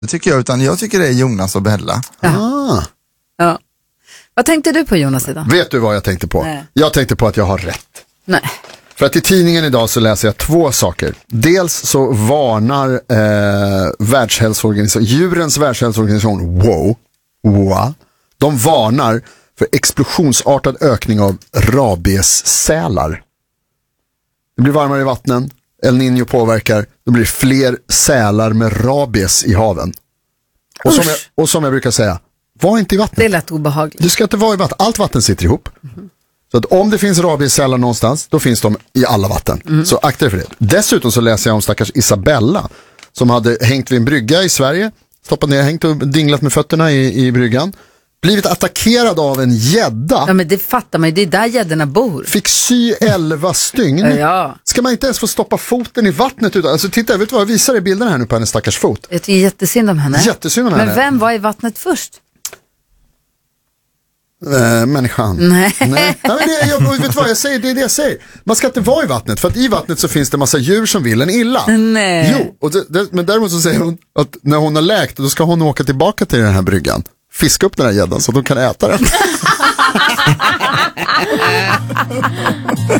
Det tycker jag, utan jag tycker det är Jonas och Bella. Ja. Vad tänkte du på, Jonas, idag? Vet du vad jag tänkte på? Nej. Jag tänkte på att jag har rätt. Nej. För att i tidningen idag så läser jag 2 saker. Dels så varnar djurens världshälsoorganisation WOA. De varnar för explosionsartad ökning av rabiessälar. Det blir varmare i vattnen, El Niño påverkar, det blir fler sälar med rabies i haven. Och som jag brukar säga, var inte i vattnet. Det är lätt obehagligt. Du ska inte vara i vatten, allt vatten sitter ihop. Så att om det finns rabiessälar någonstans, då finns de i alla vatten. Så akta dig för det. Dessutom så läser jag om stackars Isabella som hade hängt vid en brygga i Sverige, stoppat ner, hängt och dinglat med fötterna i bryggan. Blivit attackerad av en gädda. Ja, men det fattar man ju, det är där gäddorna bor. Fick sy 11 stygn. Ja. Ska man inte ens få stoppa foten i vattnet utan? Alltså titta, vet du vad jag visar i bilderna här nu på hennes stackars fot? Jag tycker jättesynd om henne. Jättesynd om henne. Men vem var i vattnet först? Människan. Nej. Ja, men vet du vad jag säger? Det är det jag säger. Man ska inte vara i vattnet, för att i vattnet så finns det massa djur som vill en illa. Nej. Jo, och men däremot så säger hon att när hon har läkt, då ska hon åka tillbaka till den här bryggan. Fiska upp den här gäddan så att de kan äta den.